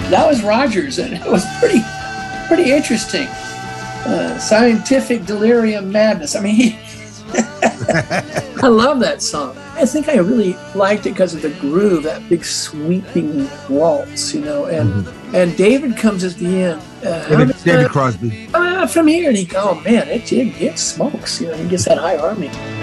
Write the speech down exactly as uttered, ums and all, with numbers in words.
that was Rogers, and it was pretty, pretty interesting. Uh, Scientific Delirium Madness. I mean, he, I love that song. I think I really liked it because of the groove, that big sweeping waltz, you know. And mm-hmm. and David comes at the end. Uh, David, David Crosby. Uh, from here, and he goes, oh man, it, it, it smokes. You know, he gets that high harmony.